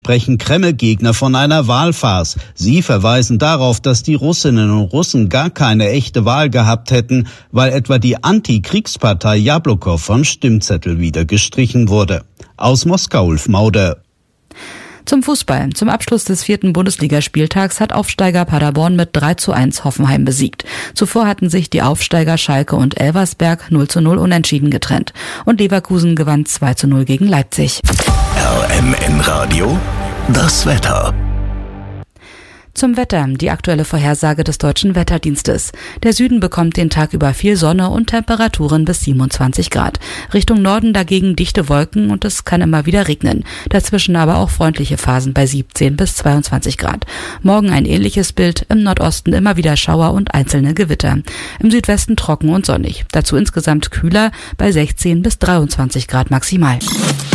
sprechen Kreml-Gegner von einer Wahlfarce. Sie verweisen darauf, dass die Russinnen und Russen gar keine echte Wahl gehabt hätten, weil etwa die Antikriegspartei Jablokow vom Stimmzettel wieder gestrichen wurde. Aus Moskau, Ulf Mauder. Zum Fußball. Zum Abschluss des 4. Bundesligaspieltags hat Aufsteiger Paderborn mit 3:1 Hoffenheim besiegt. Zuvor hatten sich die Aufsteiger Schalke und Elversberg 0:0 unentschieden getrennt. Und Leverkusen gewann 2:0 gegen Leipzig. RMN Radio, das Wetter. Zum Wetter, die aktuelle Vorhersage des Deutschen Wetterdienstes. Der Süden bekommt den Tag über viel Sonne und Temperaturen bis 27 Grad. Richtung Norden dagegen dichte Wolken und es kann immer wieder regnen. Dazwischen aber auch freundliche Phasen bei 17 bis 22 Grad. Morgen ein ähnliches Bild, im Nordosten immer wieder Schauer und einzelne Gewitter. Im Südwesten trocken und sonnig. Dazu insgesamt kühler bei 16 bis 23 Grad maximal.